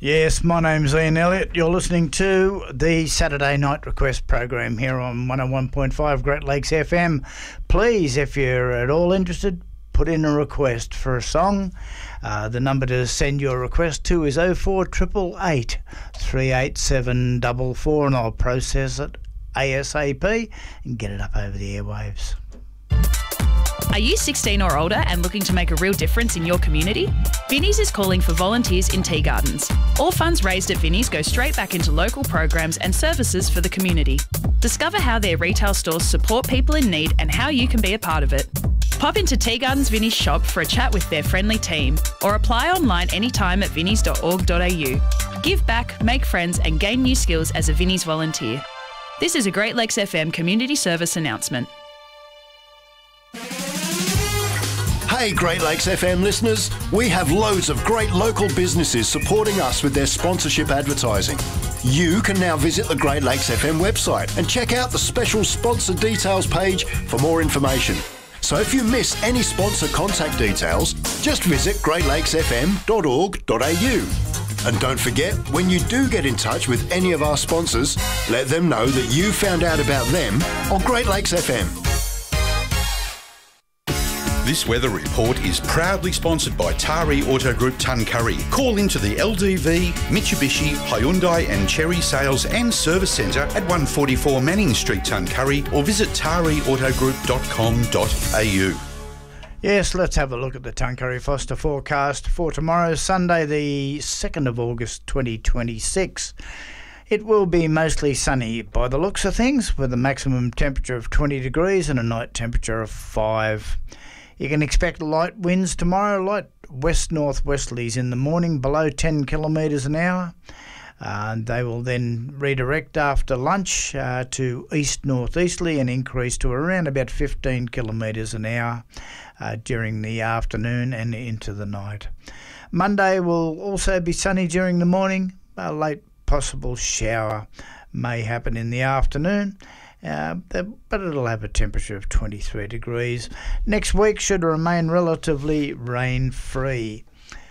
Yes, my name's Ian Elliott. You're listening to the Saturday Night Request program here on 101.5 Great Lakes FM. Please, if you're at all interested, put in a request for a song. The number to send your request to is 04888 387 44, and I'll process it ASAP and get it up over the airwaves. Are you 16 or older and looking to make a real difference in your community? Vinnie's is calling for volunteers in tea gardens. All funds raised at Vinnie's go straight back into local programs and services for the community. Discover how their retail stores support people in need and how you can be a part of it. Pop into Tea Gardens Vinnie's shop for a chat with their friendly team, or apply online anytime at vinnies.org.au. Give back, make friends and gain new skills as a Vinnie's volunteer. This is a Great Lakes FM community service announcement. Hey Great Lakes FM listeners, we have loads of great local businesses supporting us with their sponsorship advertising. You can now visit the Great Lakes FM website and check out the special sponsor details page for more information. So if you miss any sponsor contact details, just visit greatlatesfm.org.au. And don't forget, when you do get in touch with any of our sponsors, let them know that you found out about them on Great Lakes FM. This weather report is proudly sponsored by Tari Auto Group Tuncurry. Call into the LDV, Mitsubishi, Hyundai and Cherry Sales and Service Centre at 144 Manning Street, Tuncurry, or visit tariautogroup.com.au. Yes, let's have a look at the Tuncurry Foster forecast for tomorrow, Sunday the 2nd of August 2026. It will be mostly sunny by the looks of things, with a maximum temperature of 20 degrees and a night temperature of 5. You can expect light winds tomorrow, light west-northwesterlies in the morning, below 10 kilometres an hour. They will then redirect after lunch to east-northeasterly and increase to around about 15 kilometres an hour during the afternoon and into the night. Monday will also be sunny during the morning. A late possible shower may happen in the afternoon. But it'll have a temperature of 23 degrees. Next week should remain relatively rain-free.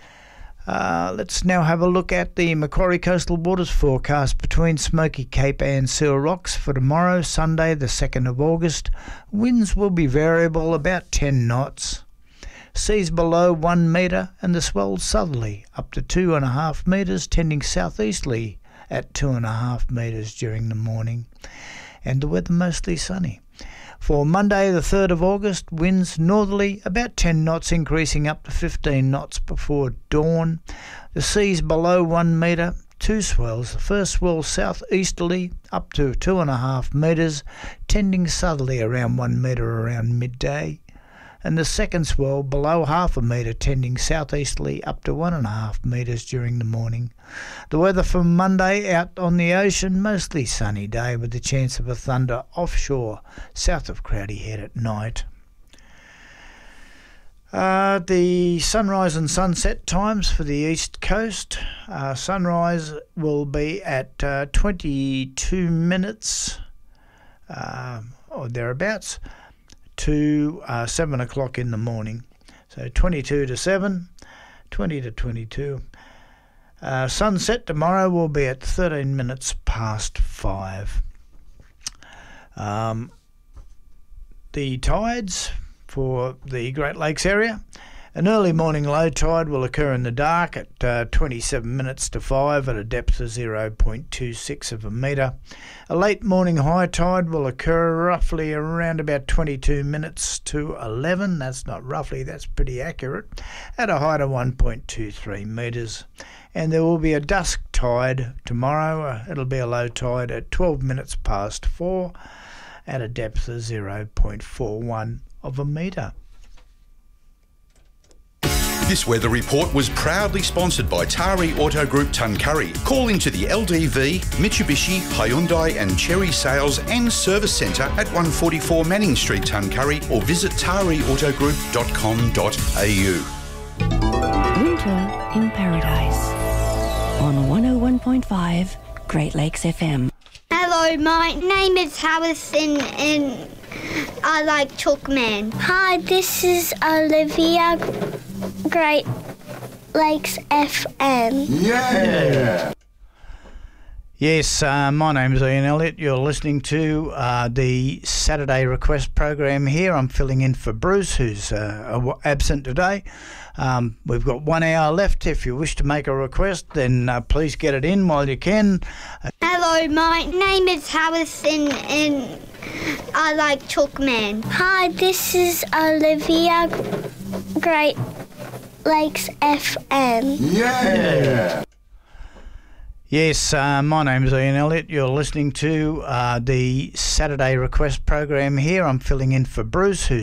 Let's now have a look at the Macquarie Coastal Waters forecast between Smoky Cape and Seal Rocks for tomorrow, Sunday the 2nd of August. Winds will be variable, about 10 knots. Seas below 1 metre and the swell southerly, up to 2.5 metres, tending southeasterly at 2.5 metres during the morning. And the weather mostly sunny. For Monday the 3rd of August, winds northerly about 10 knots, increasing up to 15 knots before dawn. The seas below 1 metre, 2 swells. The first swell southeasterly up to 2.5 metres, tending southerly around 1 metre around midday. And the second swell below 0.5 metre, tending southeasterly up to 1.5 metres during the morning. The weather for Monday out on the ocean, mostly sunny day with the chance of a thunder offshore south of Crowdy Head at night. The sunrise and sunset times for the east coast. Sunrise will be at 22 minutes or thereabouts to 7 o'clock in the morning. So 22 to 7, 20 to 22. Sunset tomorrow will be at 13 minutes past 5. The tides for the Great Lakes area. An early morning low tide will occur in the dark at 27 minutes to 5 at a depth of 0.26 of a metre. A late morning high tide will occur roughly around about 22 minutes to 11. That's not roughly, that's pretty accurate. At a height of 1.23 metres. And there will be a dusk tide tomorrow. It'll be a low tide at 12 minutes past 4 at a depth of 0.41 of a metre. This weather report was proudly sponsored by Tari Auto Group Tuncurry. Call into the LDV, Mitsubishi, Hyundai and Cherry Sales and Service Centre at 144 Manning Street, Tuncurry, or visit tariautogroup.com.au. Winter in Paradise on 101.5 Great Lakes FM. Hello, my name is Harrison and I like Chalkman. Hi, this is Olivia. Great Lakes FM. Yeah! Yes, my name is Ian Elliott. You're listening to the Saturday Request program here. I'm filling in for Bruce, who's absent today. We've got 1 hour left. If you wish to make a request, then please get it in while you can. Hello, my name is Harrison and I like Chalkman. Hi, this is Olivia, Great Lakes FM. Yeah! Yes, my name is Ian Elliott. You're listening to the Saturday Request program here. I'm filling in for Bruce, who's